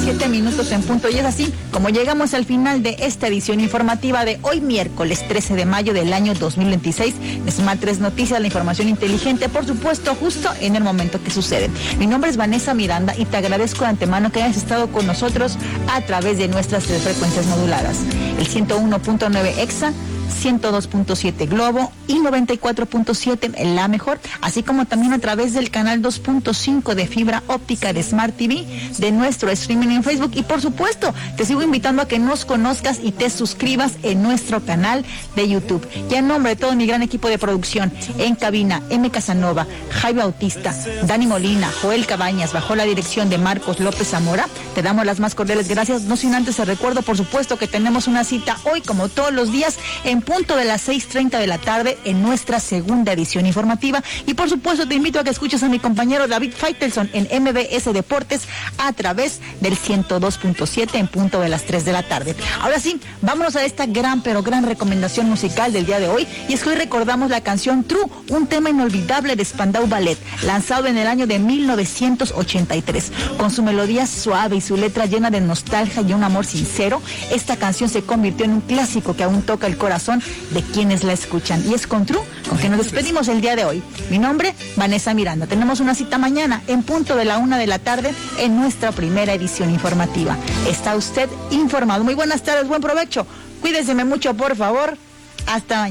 7 minutos en punto. Y es así como llegamos al final de esta edición informativa de hoy miércoles 13 de mayo del año 2026 de Smart 3 Noticias, la información inteligente, por supuesto, justo en el momento que sucede. Mi nombre es Vanessa Miranda y te agradezco de antemano que hayas estado con nosotros a través de nuestras frecuencias moduladas. El 101.9 EXA, 102.7 Globo y 94.7 La Mejor, así como también a través del canal 2.5 de fibra óptica de Smart TV, de nuestro streaming en Facebook. Y por supuesto, te sigo invitando a que nos conozcas y te suscribas en nuestro canal de YouTube. Y en nombre de todo mi gran equipo de producción, en cabina, M. Casanova, Jaime Bautista, Dani Molina, Joel Cabañas, bajo la dirección de Marcos López Zamora, te damos las más cordiales gracias. No sin antes te recuerdo, por supuesto, que tenemos una cita hoy, como todos los días, en punto de las 6:30 de la tarde en nuestra segunda edición informativa. Y por supuesto te invito a que escuches a mi compañero David Faitelson en MBS Deportes a través del 102.7 en punto de las 3 de la tarde. Ahora sí, vámonos a esta gran pero gran recomendación musical del día de hoy, y es que hoy recordamos la canción True, un tema inolvidable de Spandau Ballet, lanzado en el año de 1983. Con su melodía suave y su letra llena de nostalgia y un amor sincero, esta canción se convirtió en un clásico que aún toca el corazón de quienes la escuchan. Y es con True con que nos despedimos el día de hoy. Mi nombre, Vanessa Miranda. Tenemos una cita mañana en punto de la 1 de la tarde en nuestra primera edición informativa. Está usted informado. Muy buenas tardes, buen provecho. Cuídeseme mucho, por favor. Hasta mañana.